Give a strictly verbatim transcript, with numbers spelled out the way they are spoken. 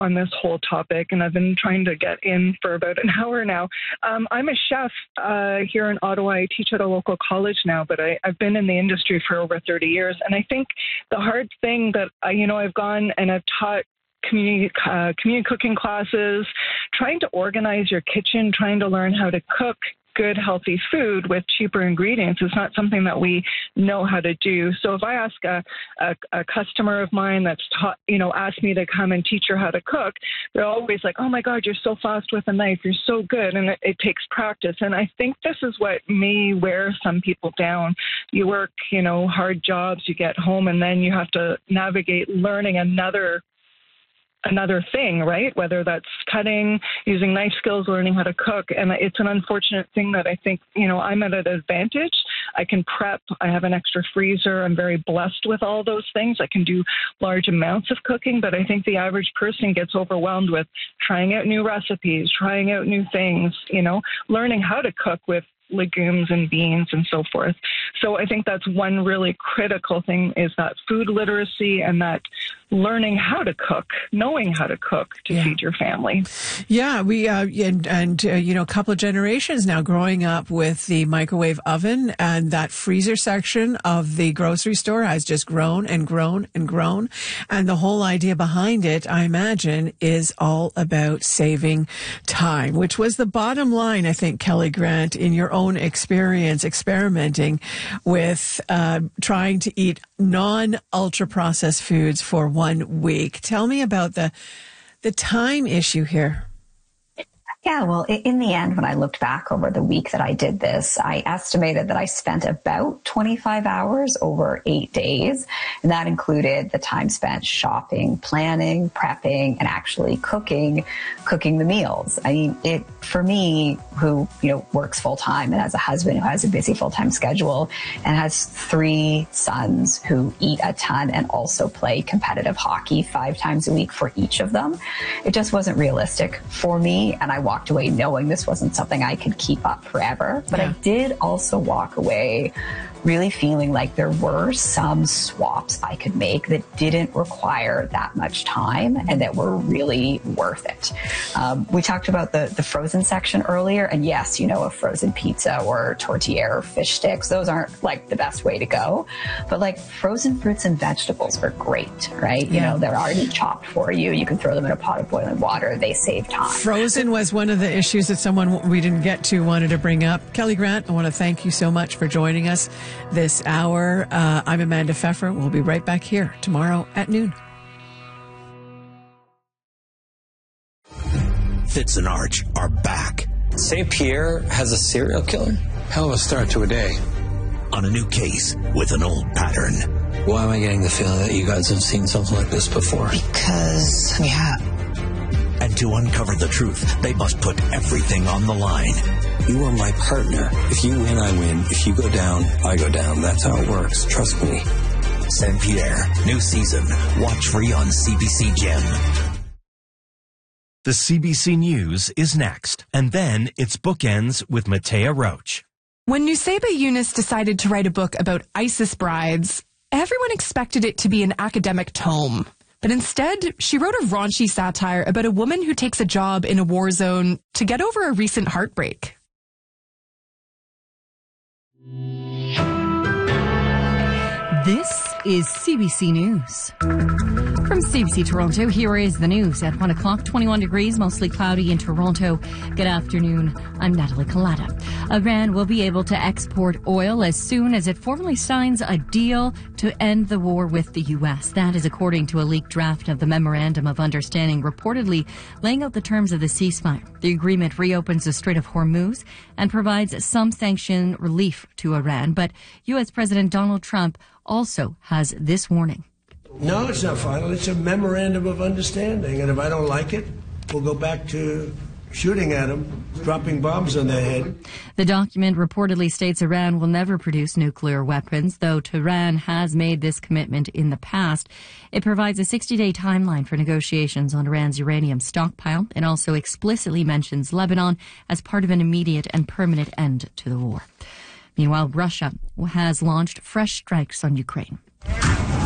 on this whole topic, and I've been trying to get in for about an hour now. Um, I'm a chef uh, here in Ottawa. I teach at a local college now, but I, I've been in the industry for over thirty years. And I think the hard thing that, I, you know, I've gone and I've taught community, uh, community cooking classes, trying to organize your kitchen, trying to learn how to cook good, healthy food with cheaper ingredients is not something that we know how to do. So if I ask a, a, a customer of mine that's taught, you know, asked me to come and teach her how to cook, they're always like, oh my God, you're so fast with a knife. You're so good. And it, it takes practice. And I think this is what may wear some people down. You work, you know, hard jobs, you get home, and then you have to navigate learning another another thing, right? Whether that's cutting, using knife skills, learning how to cook. And it's an unfortunate thing that I think, you know, I'm at an advantage. I can prep. I have an extra freezer. I'm very blessed with all those things. I can do large amounts of cooking, but I think the average person gets overwhelmed with trying out new recipes, trying out new things, you know, learning how to cook with legumes and beans and so forth. So I think that's one really critical thing, is that food literacy and that learning how to cook, knowing how to cook to yeah. feed your family. Yeah, we uh, and, and uh, you know, a couple of generations now growing up with the microwave oven, and that freezer section of the grocery store has just grown and grown and grown. And the whole idea behind it, I imagine, is all about saving time, which was the bottom line, I think, Kelly Grant, in your own experience experimenting with uh, trying to eat non-ultra processed foods for one week. Tell me about the the time issue here. Yeah, well, in the end, when I looked back over the week that I did this, I estimated that I spent about twenty-five hours over eight days. And that included the time spent shopping, planning, prepping, and actually cooking, cooking the meals. I mean, it, for me, who, you know, works full time and has a husband who has a busy full time schedule and has three sons who eat a ton and also play competitive hockey five times a week for each of them, it just wasn't realistic for me. And I walked away knowing this wasn't something I could keep up forever. But yeah. I did also walk away really feeling like there were some swaps I could make that didn't require that much time and that were really worth it. Um, we talked about the, the frozen section earlier, and yes, you know, a frozen pizza or tortilla or fish sticks, those aren't like the best way to go. But like frozen fruits and vegetables are great, right? You yeah. know, they're already chopped for you. You can throw them in a pot of boiling water. They save time. Frozen was one of the issues that someone we didn't get to wanted to bring up. Kelly Grant, I want to thank you so much for joining us this hour. Uh, I'm Amanda Pfeffer. We'll be right back here tomorrow at noon. Fitz and Arch are back. Saint Pierre has a serial killer? Hell of a start to a day. On a new case with an old pattern. Why am I getting the feeling that you guys have seen something like this before? Because we have. And to uncover the truth, they must put everything on the line. You are my partner. If you win, I win. If you go down, I go down. That's how it works. Trust me. Saint Pierre, new season. Watch free on C B C Gem. The C B C News is next. And then it's Bookends with Matea Roach. When Nusayba Yunus decided to write a book about ISIS brides, everyone expected it to be an academic tome. But instead, she wrote a raunchy satire about a woman who takes a job in a war zone to get over a recent heartbreak. This is C B C News. From C B C Toronto, here is the news at one o'clock, twenty-one degrees, mostly cloudy in Toronto. Good afternoon. I'm Natalie Collada. Iran will be able to export oil as soon as it formally signs a deal to end the war with the U S. That is according to a leaked draft of the Memorandum of Understanding, reportedly laying out the terms of the ceasefire. The agreement reopens the Strait of Hormuz and provides some sanction relief to Iran. But U S. President Donald Trump also has this warning. No, it's not final. It's a memorandum of understanding. And if I don't like it, we'll go back to shooting at them, dropping bombs on their head. The document reportedly states Iran will never produce nuclear weapons, though Tehran has made this commitment in the past. It provides a sixty-day timeline for negotiations on Iran's uranium stockpile. It also explicitly mentions Lebanon as part of an immediate and permanent end to the war. Meanwhile, Russia has launched fresh strikes on Ukraine.